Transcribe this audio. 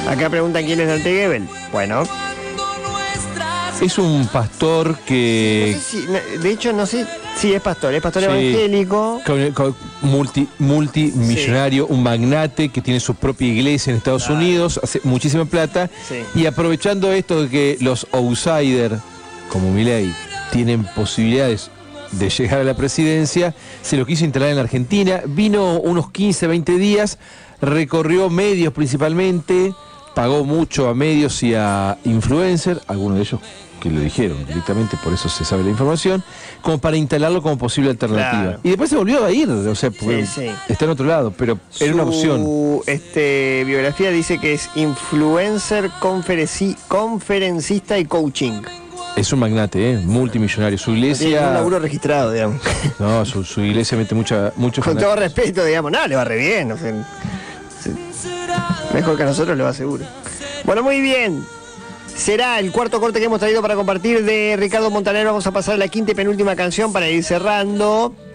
Acá preguntan quién es Dante Gebel. Bueno, Es un pastor que... no sé si, de hecho no sé si es pastor Sí. evangélico. Multimillonario, un magnate que tiene su propia iglesia en Estados Unidos, hace muchísima plata, Sí. y aprovechando esto de que los outsiders, como Milei, tienen posibilidades de llegar a la presidencia, se lo quiso instalar en la Argentina, vino unos 15, 20 días, recorrió medios principalmente, pagó mucho a medios y a influencers, algunos de ellos que lo dijeron directamente, por eso se sabe la información, como para instalarlo como posible alternativa. Claro. Y después se volvió a ir, o sea, porque Sí. está en otro lado, pero era una opción. Su biografía dice que es influencer, conferencista y coaching. Es un magnate, multimillonario. Su No tiene ningún iglesia... laburo registrado, digamos. No, su iglesia mete mucho Con todo respeto, digamos, nada, le va re bien. No sé. Sí. Mejor que a nosotros le va seguro. Bueno, muy bien. Será el cuarto corte que hemos traído para compartir de Ricardo Montaner. Vamos a pasar a la quinta y penúltima canción para ir cerrando.